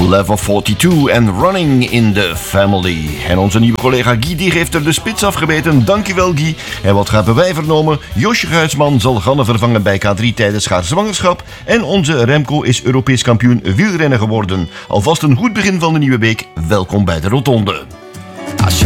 Level 42 en Running in the Family. En onze nieuwe collega Guy die heeft er de spits afgebeten. Dankjewel Guy. En wat hebben wij vernomen? Josje Guitsman zal Ganne vervangen bij K3 tijdens haar zwangerschap. En onze Remco is Europees kampioen wielrennen geworden. Alvast een goed begin van de nieuwe week. Welkom bij de Rotonde.